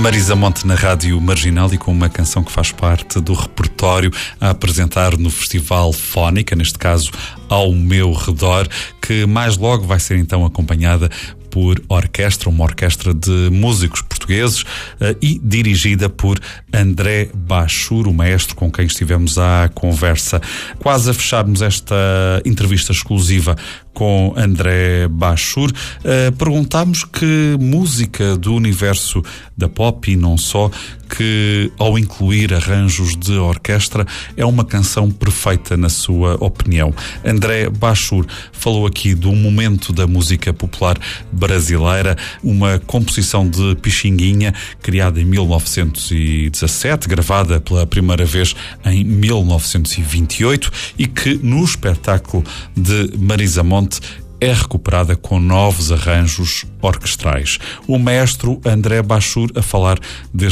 Marisa Monte na Rádio Marginal e com uma canção que faz parte do repertório a apresentar no Festival Fónica, neste caso Ao Meu Redor, que mais logo vai ser então acompanhada por orquestra, uma orquestra de músicos portugueses e dirigida por André Bachur, o maestro com quem estivemos à conversa. Quase a fecharmos esta entrevista exclusiva com André Bachur, perguntámos que música do universo da pop e não só, que ao incluir arranjos de orquestra é uma canção perfeita na sua opinião. André Bachur falou aqui de um momento da música popular brasileira, uma composição de Pixinguinha criada em 1917, gravada pela primeira vez em 1928 e que no espetáculo de Marisa Monte é recuperada com novos arranjos orquestrais. O maestro André Bachur a falar deste